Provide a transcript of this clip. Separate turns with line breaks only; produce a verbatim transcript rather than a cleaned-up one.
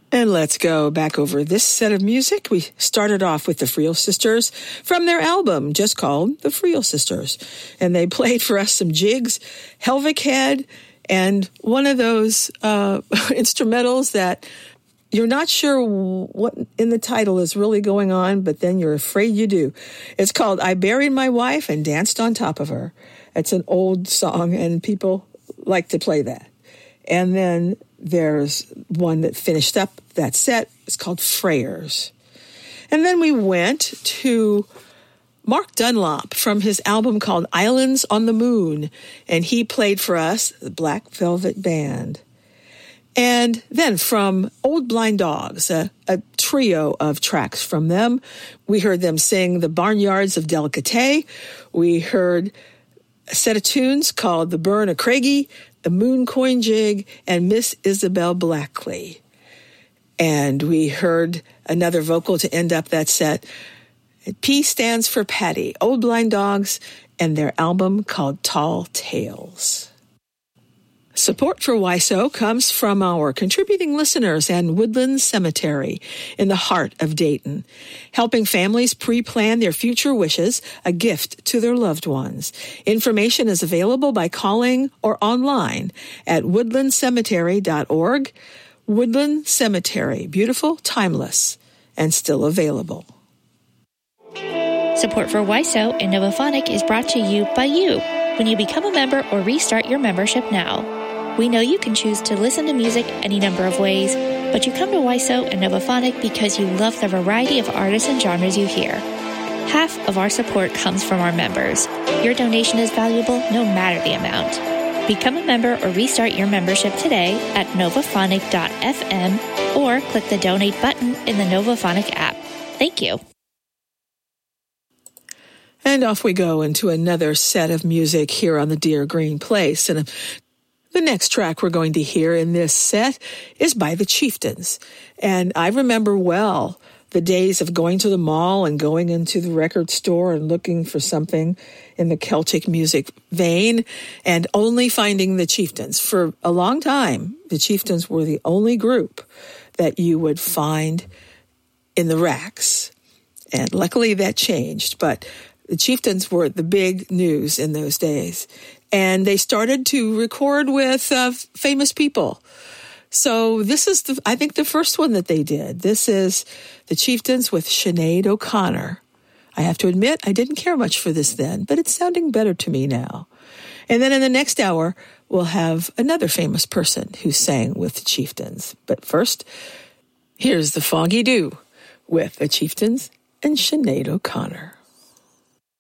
And let's go back over this set of music. We started off with the Friel Sisters from their album just called The Friel Sisters. And they played for us some jigs, Helvig Head, and one of those uh, instrumentals that you're not sure what in the title is really going on, but then you're afraid you do. It's called I Buried My Wife and Danced on Top of Her. It's an old song, and people like to play that. And then there's one that finished up that set. It's called Freyers. And then we went to Mark Dunlop from his album called Islands on the Moon. And he played for us the Black Velvet Band. And then from Old Blind Dogs, a, a trio of tracks from them. We heard them sing The Barnyards of Delicate. We heard a set of tunes called The Burn of Craigie, The Moon Coin Jig, and Miss Isabel Blackley. And we heard another vocal to end up that set. P stands for Patty, Old Blind Dogs, and their album called Tall Tales. Support for W I S O comes from our contributing listeners and Woodland Cemetery in the heart of Dayton, helping families pre-plan their future wishes, a gift to their loved ones. Information is available by calling or online at woodland cemetery dot org. Woodland Cemetery, beautiful, timeless, and still available.
Support for W I S O and Novophonic is brought to you by you when you become a member or restart your membership now. We know you can choose to listen to music any number of ways, but you come to W I S O and Novophonic because you love the variety of artists and genres you hear. Half of our support comes from our members. Your donation is valuable no matter the amount. Become a member or restart your membership today at novophonic dot f m or click the donate button in the Novophonic app. Thank you.
And off we go into another set of music here on the Deer Green Place. And the next track we're going to hear in this set is by the Chieftains. And I remember well the days of going to the mall and going into the record store and looking for something in the Celtic music vein and only finding the Chieftains. For a long time, the Chieftains were the only group that you would find in the racks. And luckily that changed, but the Chieftains were the big news in those days. And they started to record with uh, famous people. So this is, the, I think, the first one that they did. This is the Chieftains with Sinead O'Connor. I have to admit, I didn't care much for this then, but it's sounding better to me now. And then in the next hour, we'll have another famous person who sang with the Chieftains. But first, here's the Foggy Dew with the Chieftains and Sinead O'Connor.